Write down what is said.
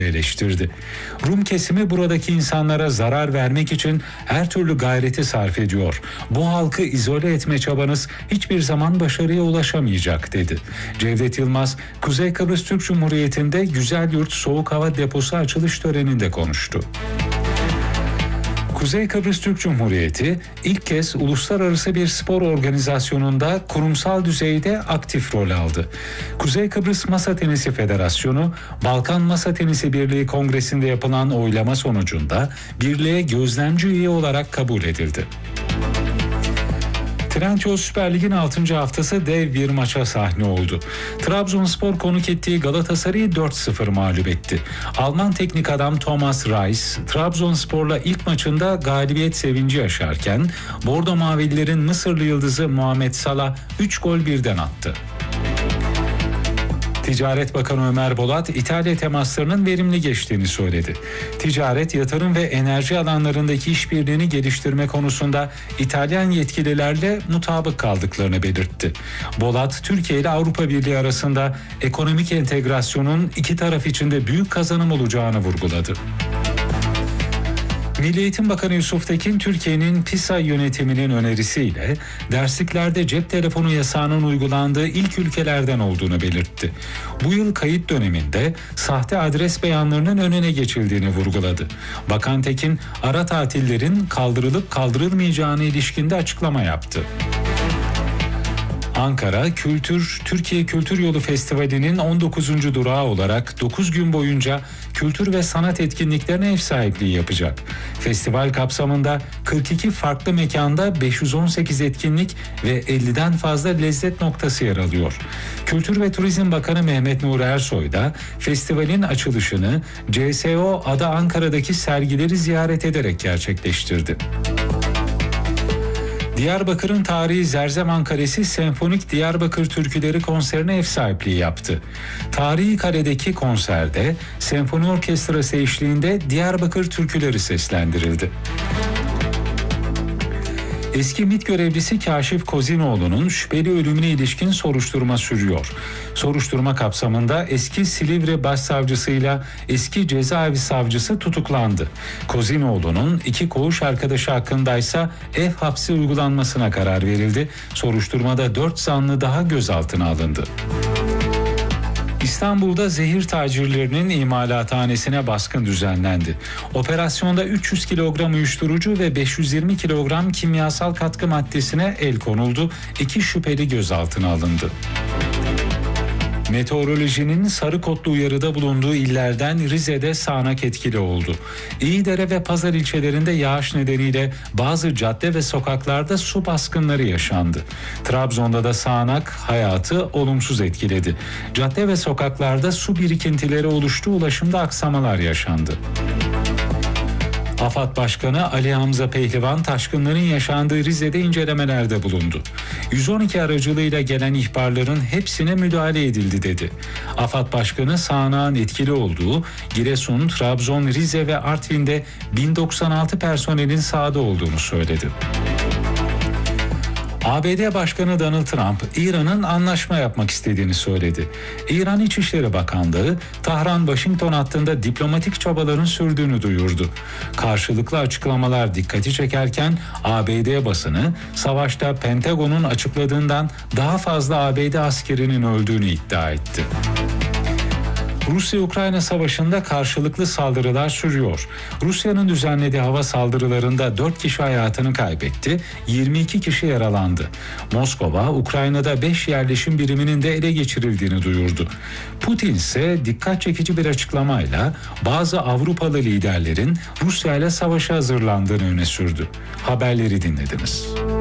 eleştirdi. Rum kesimi buradaki insanlara zarar vermek için her türlü gayreti sarf ediyor. Bu halkı izole etme çabanız hiçbir zaman başarıya ulaşamayacak dedi. Cevdet Yılmaz, Kuzey Kıbrıs Türk Cumhuriyeti'nde Güzelyurt Soğuk Hava Deposu açılış töreninde konuştu. Kuzey Kıbrıs Türk Cumhuriyeti ilk kez uluslararası bir spor organizasyonunda kurumsal düzeyde aktif rol aldı. Kuzey Kıbrıs Masa Tenisi Federasyonu, Balkan Masa Tenisi Birliği Kongresi'nde yapılan oylama sonucunda birliğe gözlemci üye olarak kabul edildi. Trendyol Süper Lig'in 6. haftası dev bir maça sahne oldu. Trabzonspor konuk ettiği Galatasaray'ı 4-0 mağlup etti. Alman teknik adam Thomas Reis, Trabzonspor'la ilk maçında galibiyet sevinci yaşarken, Bordo Mavililerin Mısırlı yıldızı Muhammed Salah 3 gol birden attı. Ticaret Bakanı Ömer Bolat, İtalya temaslarının verimli geçtiğini söyledi. Ticaret, yatırım ve enerji alanlarındaki işbirliğini geliştirme konusunda İtalyan yetkililerle mutabık kaldıklarını belirtti. Bolat, Türkiye ile Avrupa Birliği arasında ekonomik entegrasyonun iki taraf için de büyük kazanım olacağını vurguladı. Milli Eğitim Bakanı Yusuf Tekin, Türkiye'nin PİSA yönetiminin önerisiyle dersliklerde cep telefonu yasağının uygulandığı ilk ülkelerden olduğunu belirtti. Bu yıl kayıt döneminde sahte adres beyanlarının önüne geçildiğini vurguladı. Bakan Tekin, ara tatillerin kaldırılıp kaldırılmayacağına ilişkinde açıklama yaptı. Ankara Türkiye Kültür Yolu Festivali'nin 19. durağı olarak 9 gün boyunca kültür ve sanat etkinliklerine ev sahipliği yapacak. Festival kapsamında 42 farklı mekanda 518 etkinlik ve 50'den fazla lezzet noktası yer alıyor. Kültür ve Turizm Bakanı Mehmet Nuri Ersoy da festivalin açılışını CSO Ada Ankara'daki sergileri ziyaret ederek gerçekleştirdi. Diyarbakır'ın tarihi Zerzevan Kalesi Senfonik Diyarbakır Türküleri konserine ev sahipliği yaptı. Tarihi kaledeki konserde senfoni orkestrası eşliğinde Diyarbakır türküleri seslendirildi. Eski MİT görevlisi Kaşif Kozinoğlu'nun şüpheli ölümüne ilişkin soruşturma sürüyor. Soruşturma kapsamında eski Silivri Başsavcısıyla eski cezaevi savcısı tutuklandı. Kozinoğlu'nun 2 koğuş arkadaşı hakkındaysa ev hapsi uygulanmasına karar verildi. Soruşturmada 4 zanlı daha gözaltına alındı. İstanbul'da zehir tacirlerinin imalathanesine baskın düzenlendi. Operasyonda 300 kilogram uyuşturucu ve 520 kilogram kimyasal katkı maddesine el konuldu. 2 şüpheli gözaltına alındı. Meteorolojinin sarı kodlu uyarıda bulunduğu illerden Rize'de sağanak etkili oldu. İyidere ve Pazar ilçelerinde yağış nedeniyle bazı cadde ve sokaklarda su baskınları yaşandı. Trabzon'da da sağanak hayatı olumsuz etkiledi. Cadde ve sokaklarda su birikintileri oluştu, ulaşımda aksamalar yaşandı. AFAD Başkanı Ali Hamza Pehlivan taşkınların yaşandığı Rize'de incelemelerde bulundu. 112 aracılığıyla gelen ihbarların hepsine müdahale edildi dedi. AFAD Başkanı sağanağın etkili olduğu Giresun, Trabzon, Rize ve Artvin'de 1096 personelin sahada olduğunu söyledi. ABD Başkanı Donald Trump, İran'ın anlaşma yapmak istediğini söyledi. İran İçişleri Bakanlığı, Tahran-Washington hattında diplomatik çabaların sürdüğünü duyurdu. Karşılıklı açıklamalar dikkati çekerken ABD basını, savaşta Pentagon'un açıkladığından daha fazla ABD askerinin öldüğünü iddia etti. Rusya-Ukrayna savaşında karşılıklı saldırılar sürüyor. Rusya'nın düzenlediği hava saldırılarında 4 kişi hayatını kaybetti, 22 kişi yaralandı. Moskova, Ukrayna'da 5 yerleşim biriminin de ele geçirildiğini duyurdu. Putin ise dikkat çekici bir açıklamayla bazı Avrupalı liderlerin Rusya ile savaşa hazırlandığını öne sürdü. Haberleri dinlediniz.